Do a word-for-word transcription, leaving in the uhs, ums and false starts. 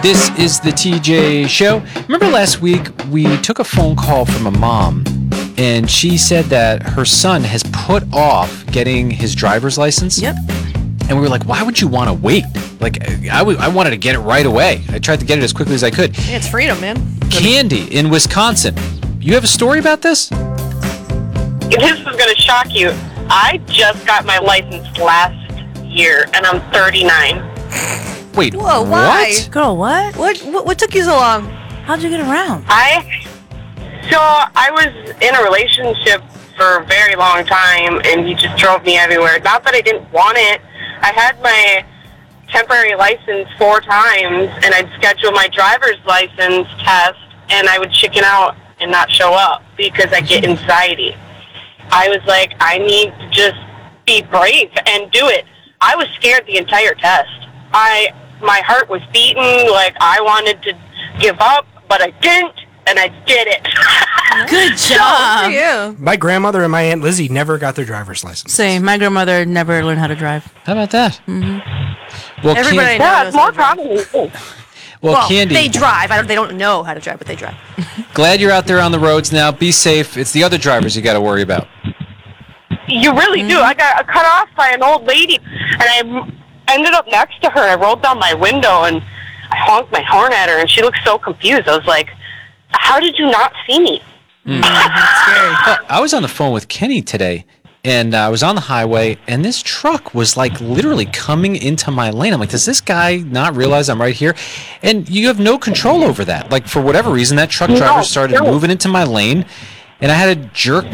This is the T J Show. Remember last week we took a phone call from a mom, and she said that her son has put off getting his driver's license. Yep. And we were like, why would you want to wait? Like, I, w- I wanted to get it right away. I tried to get it as quickly as I could. Yeah, it's freedom, man. Candy in Wisconsin. You have a story about this? This is going to shock you. I just got my license last year, and I'm thirty-nine. Wait, Whoa, why? what? Girl, what? what? What what took you so long? How'd you get around? I so I was in a relationship for a very long time, and he just drove me everywhere. Not that I didn't want it. I had my temporary license four times, and I'd schedule my driver's license test, and I would chicken out and not show up because I get anxiety. I was like, I need to just be brave and do it. I was scared the entire test. I my heart was beating, like I wanted to give up, but I didn't, and I did it. Good job. Good for you. My grandmother and my Aunt Lizzie never got their driver's license. Same. My grandmother never learned how to drive. How about that? Mm-hmm. Well, Everybody Can- knows Yeah, how it's to more drive. common than this. well, Well, Candy, they drive. I don't, they don't know how to drive, but they drive. glad you're out there on the roads now. Be safe. It's the other drivers you got to worry about. You really do. I got cut off by an old lady, and I ended up next to her. I rolled down my window, and I honked my horn at her, and she looked so confused. I was like, how did you not see me? Scary. Well, I was on the phone with Kenny today, and uh, I was on the highway, and this truck was like literally coming into my lane. I'm like, does this guy not realize I'm right here? And you have no control over that. Like, for whatever reason, that truck driver No, started no. moving into my lane, and I had to jerk